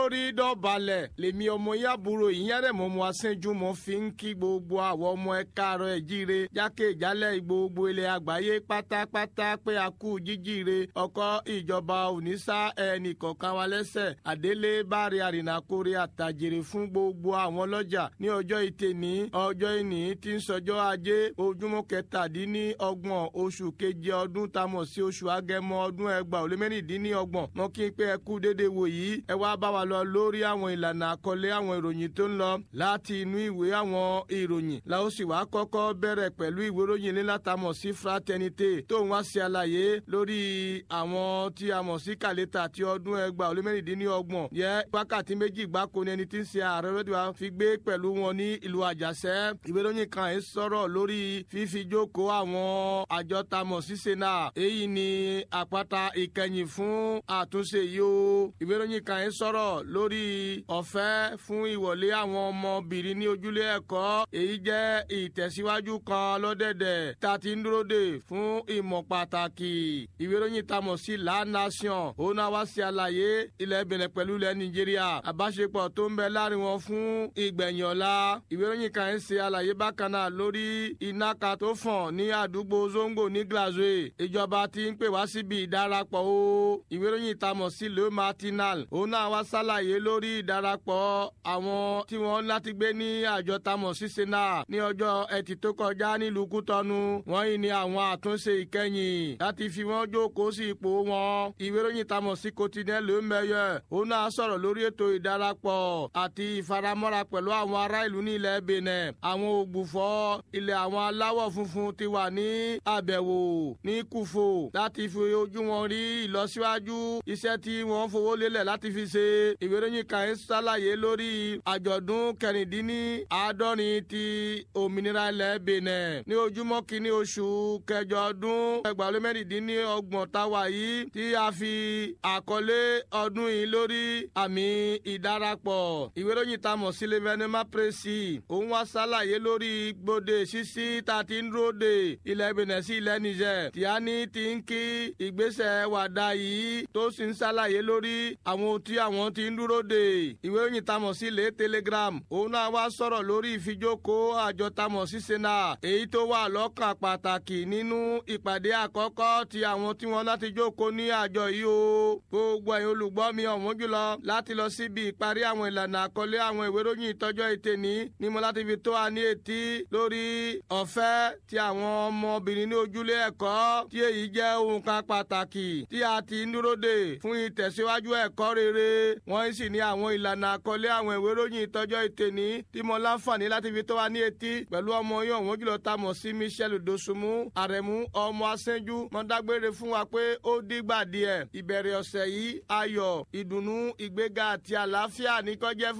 lórí dọ̀balẹ̀ lèmi ọmọ yàbúrò ìyẹ́rẹ̀ mọ́mọ́ asẹ́jú mọ́ fi ń kí gbogbo àwọn ọmọ ẹ káàárọ̀ ẹ̀ jíire jákèjálẹ̀ gbogbo ilẹ̀ àgbáyé pátápátá pé a kú jíjíire ọkọ̀ ìjọba òníṣà ẹnì kọ̀ọ̀kan wa lẹ́sẹ̀ àdélé báre àrìnàkórè àtàjèrè fún gbogbo àwọn ọlọ́jà ní ọjọ́ ìtẹ̀ní ọjọ́ ìní tí ń sọjọ́ ajé ojúmọ́ kẹtàdínlọ́gbọ̀n oṣù keje ọdún tamọ̀ sí oṣù agẹmọ ọdún ẹgbàá ó lé mẹ́rìndínlọ́gbọ̀n mọ́ kí n pé ẹ kú dédé wò yìí ẹ wá bá wa lọ lórí àwọn ìlànà àkọlé àwọn ìròyìn tó ń lọ láti inú ìwé àwọn ìròyìn la ó sì wá kọ́kọ́ bẹ̀rẹ̀ pẹ̀lú ìwé ìròyìn ńlá tá a mọ̀ sí fraternité tó ń wá sí àlàyé lórí àwọn tí a mọ̀ sí kàlẹ́tà ti ọdún ẹgbàá ó lé mẹ́rìndínlọ́gbọ̀n yẹ wákàtí méjì gbáko ni ẹni tí ń ṣe ààrẹ lọ́dún wa fi gbé pẹ̀lú wọn ní ìlú àjàṣẹ́ ìwé ìròyìn kan ẹ̀ sọ̀rọ̀ lórí fífi jókòó àwọn àjọ tá a mọ̀ sí sena èyí ni àpáta ìkẹyìn fún àtúnṣe yìí o ìwé ìròyìn kan ẹ̀ sọ̀rọ̀ lórí ọ̀fẹ́ fún ìwọlé àwọn ọmọbìnrin ní ojúlé ẹ̀kọ́ èyí jẹ́ ìtẹ̀síwájú kan lọ́dẹ̀dẹ̀ tá a ti ń dúró dè fún ìmọ̀ pàtàkì ìwé ìròyìn tá a mọ̀ sí La Nation òun náà wá sí àlàyé ilẹ̀ Benin pẹ̀lú ilẹ̀ Nàìjíríà àbáṣepọ̀ tó ń bẹ láàrin wọn fún ìgbẹ̀yìn ọ̀la ìwé ìròyìn kan ń ṣe àlàyé bákan náà lórí iná kan tó fọ̀n ní àdúgbò Zongo ní Glasgow ìjọba ti ń pè wá síbi ìdarapọ̀ o ìwé ìròyìn tá a mọ̀ sí Le Matinal òun náà wá ṣàlàyé lórí ìdarapọ̀ àwọn tí wọ́n láti gbé ní àjọ tá a mọ̀ sí sena ní ọjọ́ ẹtì tó kọjá nílùú Kútọ́nù wọ́n yìí ní àwọn àtúnṣe ìkẹyìn láti fi wọ́n jókòó sí ipò wọn ìwé ìròyìn tá a mọ̀ sí Quotidien Le Meilleur òun náà sọ̀rọ̀ lórí ètò ìdarapọ̀ àti ìfaramọ́ra pẹ̀lú àwọn ará ìlú ní ilẹ̀ Benin àwọn ògbùfọ́ ilẹ̀ àwọn aláwọ̀ funfun ti wà ní àbẹ̀wò ní Kúfò láti fi ojú wọn rí ìlọsíwájú iṣẹ́ tí wọ́n fowó lélẹ̀ láti fi ṣe ìwé ìròyìn kan ń ṣàlàyé lórí àjọ̀dún kẹrìndínláàádọ́rin ti òmìnira ilẹ̀ Benin ní ojúmọ́ kìíní oṣù kẹjọ ọdún ẹgbàá ó lé mẹ́rìndínlọ́gbọ̀n táwa yìí tí a fi àkọlé ọdún yìí lórí àmì ìdarapọ̀ ìwé ìròyìn tá a mọ̀ sí L'événement précis òun wá ṣàlàyé lórí gbòde ṣíṣí tá a ti ń dúró de ilẹ̀ Benin sí ilẹ̀ Niger tí a ní ti ń kí ìgbésẹ̀ wàdà yìí tó sì ń ṣàlàyé lórí àwọn tí àwọn ti ń dúró de ìwé ìròyìn tá a mọ̀ sí Le Telegram òun náà wá sọ̀rọ̀ lórí ìfijókòó àjọ tá a mọ̀ sí sena èyí tó wà lọ́kàn pàtàkì nínú ìpàdé àkọ́kọ́ ti àwọn tí wọ́n láti jókòó ní àjọ yìí o gbogbo ẹ̀yin olùgbọ́ mi ọ̀wọ́n jùlọ láti lọ síbi ìparí àwọn ìlànà àkọlé àwọn ìwé ìròyìn ìtọ́jọ́ ìtẹ̀ní ní mo láti fi tó a ní etí lórí ọ̀fẹ́ ti àwọn ọmọbìnrin ní ojúlé ẹ̀kọ́ tí èyí jẹ́ ohun kan pàtàkì tí a ti ń dúró dè fún ìtẹ̀síwájú ẹ̀kọ́ rere wọ́n sì ní àwọn ìlànà àkọlé àwọn ìwé ìròyìn ìtọ́jọ́ ìtẹ̀ní tí mo láǹfààní láti fi tó a ní etí pẹ̀lú ọmọ yín ọ̀wọ́n jùlọ tá a mọ̀ sí Michel Dosunmu Àrẹ̀mú ọmọ asẹ́jú mo dágbére fún wa pé ó dìgbà díẹ̀ ìbẹ̀rẹ̀ ọ̀sẹ̀ yìí ayọ̀ ìdùnnú ìgbéga àti àlàáfíà ní kó jẹ́ fún